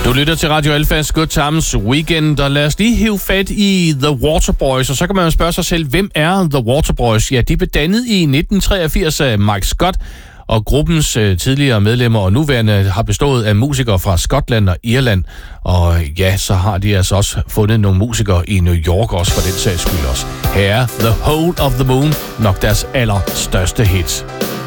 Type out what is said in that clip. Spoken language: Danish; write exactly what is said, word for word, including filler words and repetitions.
Du lytter til Radio Alfas Good Times Weekend, og lad os lige hive fat i The Waterboys, og så kan man jo spørge sig selv, hvem er The Waterboys? Ja, de blev dannet i nitten treogfirs af Mike Scott, og gruppens øh, tidligere medlemmer og nuværende har bestået af musikere fra Skotland og Irland, og ja, så har de altså også fundet nogle musikere i New York også, for den sags skyld også. Her er The Hole of the Moon, nok deres allerstørste hit.